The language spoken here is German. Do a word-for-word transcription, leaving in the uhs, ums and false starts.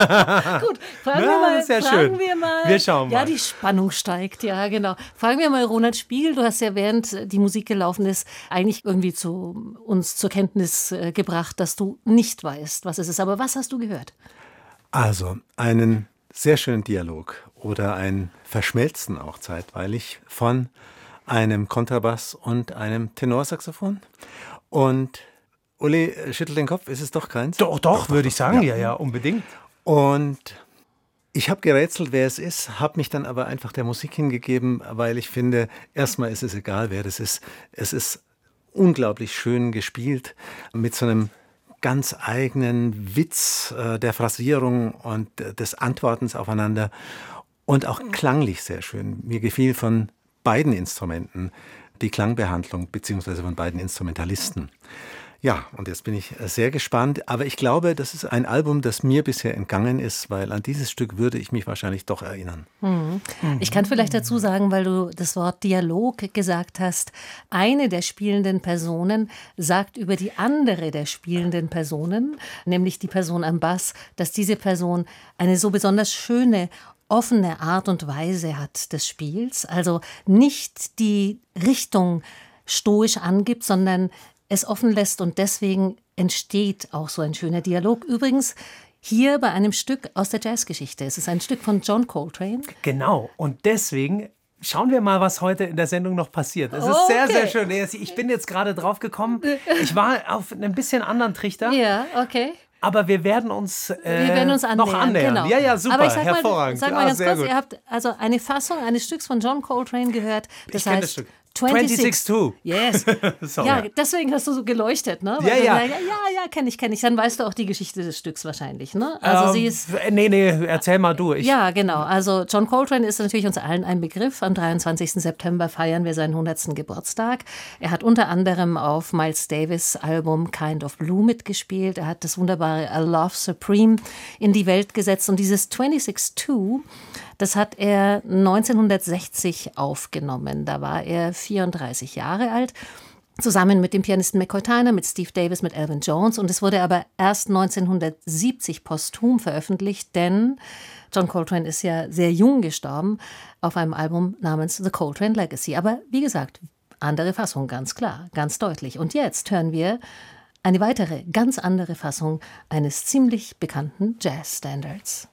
Gut, fragen, Na, wir, mal, das ist ja fragen schön. wir mal. Wir schauen mal. Ja, die Spannung steigt, ja, genau. Fragen wir mal Ronald Spiegel. Du hast ja, während die Musik gelaufen ist, eigentlich irgendwie zu uns zur Kenntnis äh, gebracht, dass du nicht weißt, was es ist. Aber was hast du gehört? Also, einen sehr schönen Dialog oder ein Verschmelzen auch zeitweilig von einem Kontrabass und einem Tenorsaxophon. Und Uli schüttelt den Kopf, ist es doch keins? Doch, doch, würde ich sagen, ja, ja, unbedingt. Und ich habe gerätselt, wer es ist, habe mich dann aber einfach der Musik hingegeben, weil ich finde, erstmal ist es egal, wer das ist. Es ist unglaublich schön gespielt mit so einem ganz eigenen Witz äh, der Phrasierung und äh, des Antwortens aufeinander und auch klanglich sehr schön. Mir gefiel von beiden Instrumenten die Klangbehandlung, beziehungsweise von beiden Instrumentalisten. Ja, und jetzt bin ich sehr gespannt, aber ich glaube, das ist ein Album, das mir bisher entgangen ist, weil an dieses Stück würde ich mich wahrscheinlich doch erinnern. Mhm. Ich kann vielleicht dazu sagen, weil du das Wort Dialog gesagt hast, eine der spielenden Personen sagt über die andere der spielenden Personen, nämlich die Person am Bass, dass diese Person eine so besonders schöne, offene Art und Weise hat des Spiels, also nicht die Richtung stoisch angibt, sondern es offen lässt und deswegen entsteht auch so ein schöner Dialog. Übrigens hier bei einem Stück aus der Jazzgeschichte. Es ist ein Stück von John Coltrane. Genau, und deswegen schauen wir mal, was heute in der Sendung noch passiert. Es ist Okay. sehr, sehr schön. Ich bin jetzt gerade drauf gekommen. Ich war auf einem bisschen anderen Trichter. Ja, okay. Aber wir werden uns, äh, Wir werden uns annähern, noch annähern. Genau. Ja, ja, super, Aber ich sag hervorragend. Mal, sag mal Ja, ganz sehr kurz, gut. ihr habt also eine Fassung eines Stücks von John Coltrane gehört. Das Ich kenn heißt das Stück. sechsundzwanzig zwei. Yes. Sorry. Ja, deswegen hast du so geleuchtet, ne? Weil Ja, du ja. sagst, ja, ja, ja, kenne ich, kenne ich. Dann weißt du auch die Geschichte des Stücks wahrscheinlich, ne? Also ähm, sie ist Nee, nee, erzähl mal du. Ich, Ja, genau. Also John Coltrane ist natürlich uns allen ein Begriff. Am dreiundzwanzigsten September feiern wir seinen hundertsten Geburtstag. Er hat unter anderem auf Miles Davis' Album Kind of Blue mitgespielt. Er hat das wunderbare A Love Supreme in die Welt gesetzt. Und dieses sechsundzwanzig zwei, das hat er neunzehnhundertsechzig aufgenommen. Da war er vierunddreißig Jahre alt. Zusammen mit dem Pianisten McCoy Tyner, mit Steve Davis, mit Elvin Jones. Und es wurde aber erst neunzehnhundertsiebzig posthum veröffentlicht, denn John Coltrane ist ja sehr jung gestorben auf einem Album namens The Coltrane Legacy. Aber wie gesagt, andere Fassung, ganz klar, ganz deutlich. Und jetzt hören wir eine weitere, ganz andere Fassung eines ziemlich bekannten Jazz-Standards.